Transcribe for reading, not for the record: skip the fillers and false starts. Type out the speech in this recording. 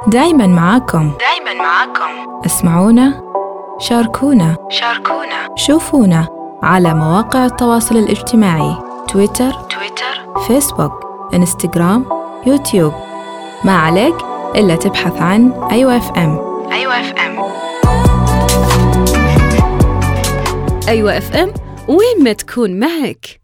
دايماً معاكم. اسمعونا، شاركونا، شوفونا على مواقع التواصل الاجتماعي: تويتر، فيسبوك، إنستغرام، يوتيوب. ما عليك إلا تبحث عن أيوة FM. أيوة FM، وين ما تكون معك.